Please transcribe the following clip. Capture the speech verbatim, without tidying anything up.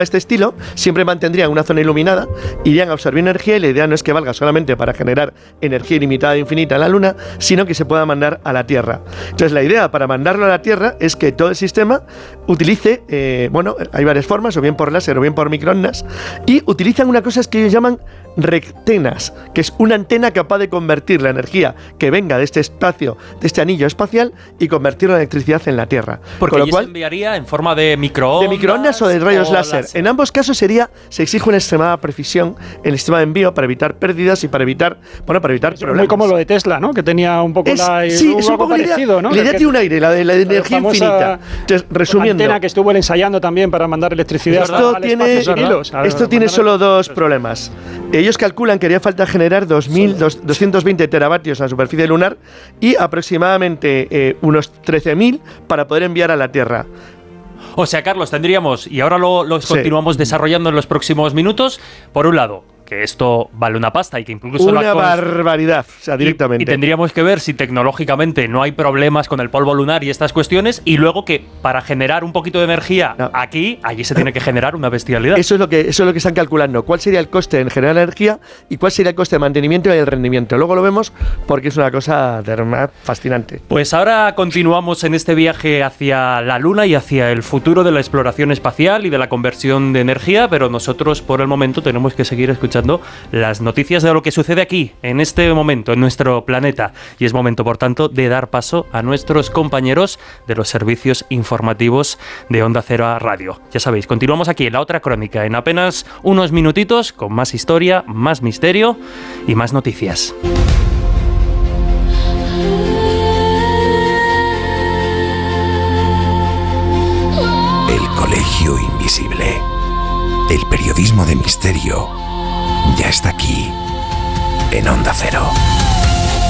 este estilo, siempre mantendrían una zona iluminada, irían a absorber energía y la idea no es que valga solamente para generar energía ilimitada e infinita en la Luna, sino que se pueda mandar a la Tierra. Entonces la idea para mandarlo a la Tierra es que todo el sistema utilice, eh, bueno, hay varias formas, o bien por láser o bien por microondas, y utilizan una cosa que ellos llaman rectenas, que es una antena capaz de convertir la energía que venga de este espacio, de este anillo espacial, y convertirlo en electricidad en la Tierra. Porque con lo allí cual, se enviaría en forma de microondas. De microondas o de rayos o láser. láser. En ambos casos sería, se exige una extremada precisión en el sistema de envío para evitar pérdidas y para evitar, bueno, para evitar Es problemas. muy como lo de Tesla, ¿no? Que tenía un poco Es, la, sí, es un algo poco la idea, parecido, ¿no? la idea Que- tiene un aire, la de la de la energía famosa infinita. Entonces, resumiendo, antena que estuvo él ensayando también para mandar electricidad esto al tiene, espacio sin hilos. A- esto tiene mandar- solo dos problemas. Ellos calculan que haría falta generar dos mil doscientos veinte teravatios en la superficie lunar y aproximadamente eh, unos trece mil para poder enviar a la Tierra. O sea, Carlos, tendríamos, y ahora lo, lo Sí. continuamos desarrollando en los próximos minutos, por un lado, que esto vale una pasta y que incluso Una la cons- barbaridad, o sea, directamente. Y, y tendríamos que ver si tecnológicamente no hay problemas con el polvo lunar y estas cuestiones, y luego que para generar un poquito de energía No. aquí, allí se tiene que generar una bestialidad. Eso es lo que eso es lo que están calculando. ¿Cuál sería el coste en generar energía y cuál sería el coste de mantenimiento y el rendimiento? Luego lo vemos porque es una cosa de verdad fascinante. Pues ahora continuamos en este viaje hacia la Luna y hacia el futuro de la exploración espacial y de la conversión de energía, pero nosotros por el momento tenemos que seguir escuchando las noticias de lo que sucede aquí, en este momento, en nuestro planeta. Y es momento, por tanto, de dar paso a nuestros compañeros de los servicios informativos de Onda Cero Radio. Ya sabéis, continuamos aquí en La Otra Crónica en apenas unos minutitos con más historia, más misterio y más noticias. El Colegio Invisible. El periodismo de misterio ya está aquí, en Onda Cero.